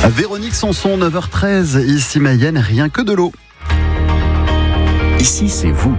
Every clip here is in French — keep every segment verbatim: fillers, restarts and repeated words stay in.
Véronique Sanson, neuf heures treize, ici Mayenne, rien que de l'eau. Ici, c'est vous.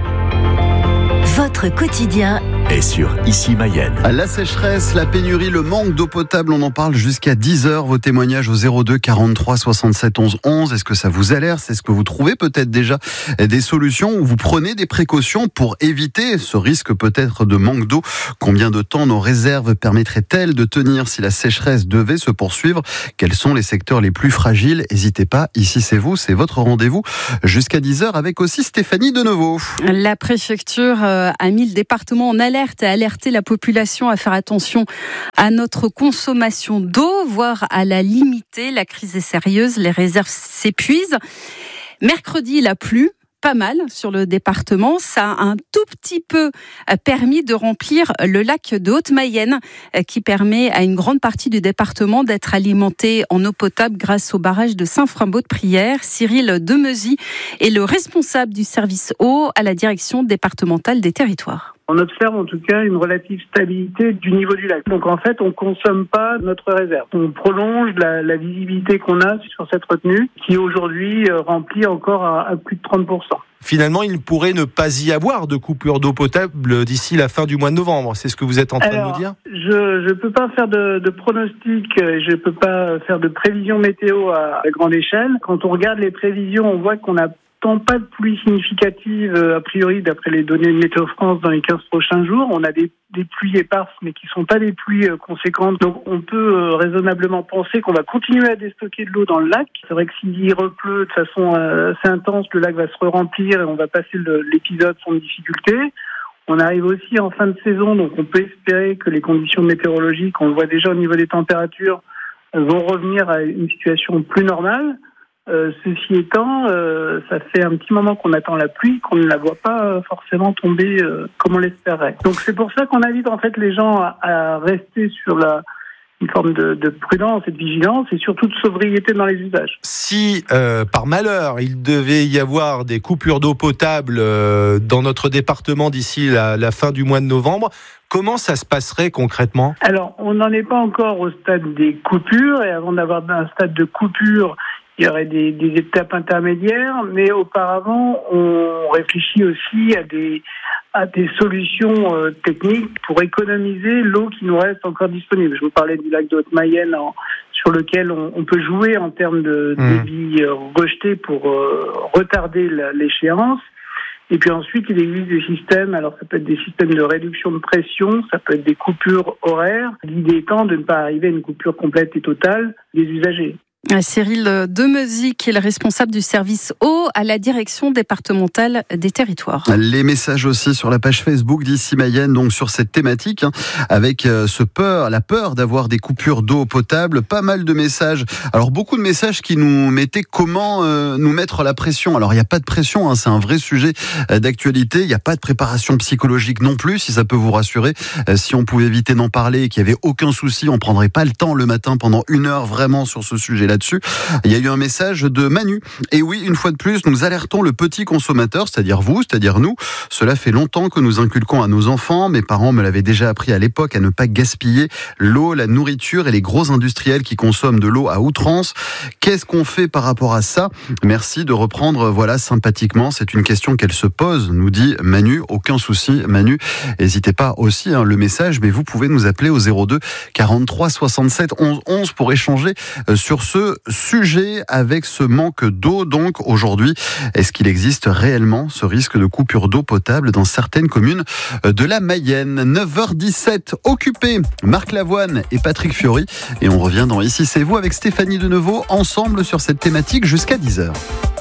Votre quotidien Et sur Ici Mayenne. La sécheresse, la pénurie, le manque d'eau potable, on en parle jusqu'à dix heures. Vos témoignages au zéro deux quarante-trois soixante-sept onze onze. Est-ce que ça vous alerte? Est-ce que vous trouvez peut-être déjà des solutions ou vous prenez des précautions pour éviter ce risque peut-être de manque d'eau? Combien de temps nos réserves permettraient-elles de tenir si la sécheresse devait se poursuivre? Quels sont les secteurs les plus fragiles? N'hésitez pas, ici c'est vous, c'est votre rendez-vous jusqu'à dix heures avec aussi Stéphanie Deneveau. La préfecture a mis le département en alerte et a alerté la population à faire attention à notre consommation d'eau, voire à la limiter. La crise est sérieuse, les réserves s'épuisent. Mercredi, il a plu. Pas mal sur le département. Ça a un tout petit peu permis de remplir le lac de Haute-Mayenne qui permet à une grande partie du département d'être alimenté en eau potable grâce au barrage de Saint-Frambaud-de-Prière. Cyril Demezy est le responsable du service eau à la direction départementale des territoires. On observe en tout cas une relative stabilité du niveau du lac. Donc en fait, on consomme pas notre réserve. On prolonge la, la visibilité qu'on a sur cette retenue qui aujourd'hui euh, remplit encore à, à plus de trente pour cent. Finalement, il pourrait ne pas y avoir de coupure d'eau potable d'ici la fin du mois de novembre. C'est ce que vous êtes en train Alors, de nous dire ? Je ne peux pas faire de, de pronostic, je ne peux pas faire de prévision météo à, à grande échelle. Quand on regarde les prévisions, on voit qu'on a tant pas de pluie significative a priori d'après les données de Météo France dans les quinze prochains jours. On a des, des pluies éparses mais qui sont pas des pluies conséquentes. Donc on peut raisonnablement penser qu'on va continuer à déstocker de l'eau dans le lac. C'est vrai que s'il repleut de façon assez intense, le lac va se re-remplir et on va passer le, l'épisode sans difficulté. On arrive aussi en fin de saison, donc on peut espérer que les conditions météorologiques, on le voit déjà au niveau des températures, vont revenir à une situation plus normale. Euh, ceci étant, euh, ça fait un petit moment qu'on attend la pluie, qu'on ne la voit pas euh, forcément tomber euh, comme on l'espérait. Donc c'est pour ça qu'on invite en fait les gens à, à rester sur la, une forme de, de prudence et de vigilance et surtout de sobriété dans les usages. Si euh, par malheur il devait y avoir des coupures d'eau potable euh, dans notre département d'ici la, la fin du mois de novembre, comment ça se passerait concrètement ? Alors on n'en est pas encore au stade des coupures et avant d'avoir un stade de coupure, il y aurait des, des étapes intermédiaires, mais auparavant, on réfléchit aussi à des, à des solutions euh, techniques pour économiser l'eau qui nous reste encore disponible. Je vous parlais du lac de Haute-Mayenne en, sur lequel on, on peut jouer en termes de mmh. débit euh, rejeté pour euh, retarder la, l'échéance. Et puis ensuite, il existe des systèmes, alors ça peut être des systèmes de réduction de pression, ça peut être des coupures horaires. L'idée étant de ne pas arriver à une coupure complète et totale des usagers. Cyril Demezy, qui est le responsable du service eau à la direction départementale des territoires. Les messages aussi sur la page Facebook d'Ici Mayenne, donc sur cette thématique, hein, avec ce peur, la peur d'avoir des coupures d'eau potable. Pas mal de messages. Alors beaucoup de messages qui nous mettaient comment euh, nous mettre la pression. Alors il n'y a pas de pression, hein, c'est un vrai sujet d'actualité. Il n'y a pas de préparation psychologique non plus, si ça peut vous rassurer. Euh, si on pouvait éviter d'en parler et qu'il n'y avait aucun souci, on prendrait pas le temps le matin pendant une heure vraiment sur ce sujet-là. Dessus. Il y a eu un message de Manu. Et oui, une fois de plus, nous alertons le petit consommateur, c'est-à-dire vous, c'est-à-dire nous. Cela fait longtemps que nous inculquons à nos enfants. Mes parents me l'avaient déjà appris à l'époque à ne pas gaspiller l'eau, la nourriture et les gros industriels qui consomment de l'eau à outrance. Qu'est-ce qu'on fait par rapport à ça ? Merci de reprendre, voilà, sympathiquement. C'est une question qu'elle se pose, nous dit Manu. Aucun souci, Manu. N'hésitez pas aussi, hein, le message, mais vous pouvez nous appeler au zéro deux quarante-trois soixante-sept onze onze pour échanger sur ce sujet avec ce manque d'eau. Donc aujourd'hui, est-ce qu'il existe réellement ce risque de coupure d'eau potable dans certaines communes de la Mayenne ? neuf heures dix-sept, occupé Marc Lavoine et Patrick Fiori. Et on revient dans Ici c'est vous avec Stéphanie Deneveau, ensemble sur cette thématique jusqu'à dix heures.